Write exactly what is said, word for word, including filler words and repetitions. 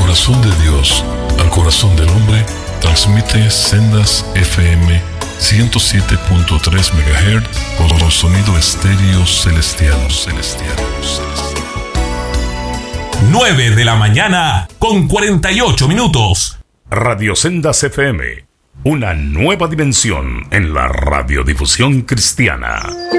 corazón de Dios al corazón del hombre, transmite Sendas F M ciento siete punto tres megahertz con sonido estéreo celestial. celestial, celestial. nueve de la mañana con cuarenta y ocho minutos. Radio Sendas F M, una nueva dimensión en la radiodifusión cristiana.